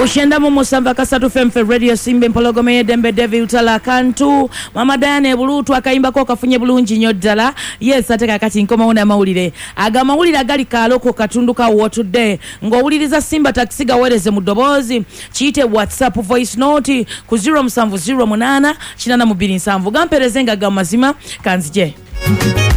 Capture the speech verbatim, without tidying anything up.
Bushenda mu musamba kasatu femfe radio simbe mpologome dembe devi utala kantu mama Diane ebulutu akayimba ko kafunye bulungi nnyo ddala. Yes ate kakati nkoma una mawulire aga mawulire agali kaloko katunduka wotudde ng'owuliriza Simba taxi gawereze mu ddoboozi kiyite WhatsApp voice note ku zero seven zero eight eight eight eight eight gampereze nga ga mazima kanzije.